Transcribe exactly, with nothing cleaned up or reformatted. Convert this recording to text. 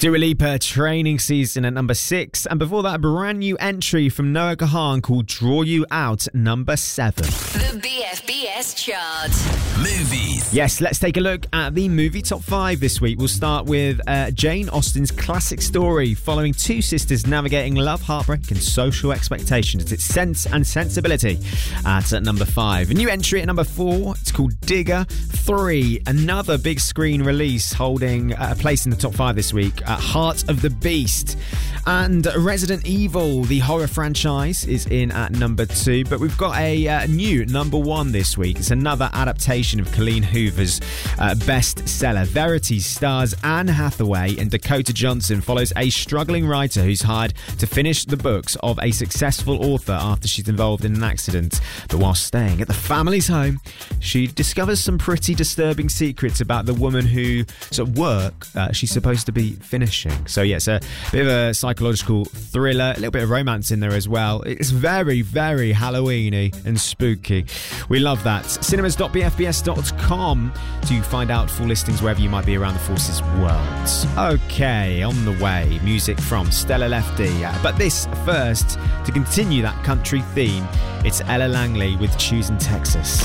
Dua Lipa, Training Season at number six. And before that, a brand new entry from Noah Kahan called Draw You Out, number seven. The B F B S chart. Movies. Yes, let's take a look at the movie top five this week. We'll start with uh, Jane Austen's classic story following two sisters navigating love, heartbreak and social expectations. It's Sense and Sensibility at, at number five. A new entry at number four, it's called Digger. Three, another big screen release holding a place in the top five this week. Uh, Heart of the Beast. And Resident Evil, the horror franchise, is in at number two. But we've got a uh, new number one this week. It's another adaptation of Colleen Hoover's uh, bestseller. Verity stars Anne Hathaway, and Dakota Johnson follows a struggling writer who's hired to finish the books of a successful author after she's involved in an accident. But while staying at the family's home, she discovers some pretty disturbing secrets about the woman whose sort of work uh, she's supposed to be finishing. So yeah, it's a bit of a psychological thriller, a little bit of romance in there as well. It's very, very Halloween-y and spooky. We love that. cinemas dot b f b s dot com to find out full listings wherever you might be around the Forces world. Okay, on the way, music from Stella Lefty. Uh, but this first, to continue that country theme, it's Ella Langley with Choosing Texas.